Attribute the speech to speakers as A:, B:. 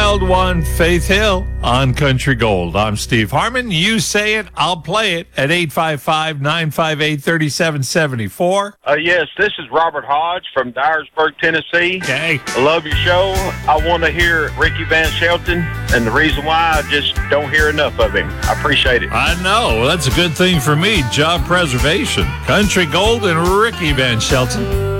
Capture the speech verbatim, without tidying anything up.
A: Wild One, Faith Hill on Country Gold. I'm Steve Harmon. You say it, I'll play it at eight five five, nine five eight, three seven seven four.
B: Uh, yes, this is Robert Hodge from Dyersburg, Tennessee.
A: Okay.
B: I love your show. I want to hear Ricky Van Shelton, and the reason why I just don't hear enough of him. I appreciate it.
A: I know. Well, that's a good thing for me. Job preservation. Country Gold and Ricky Van Shelton.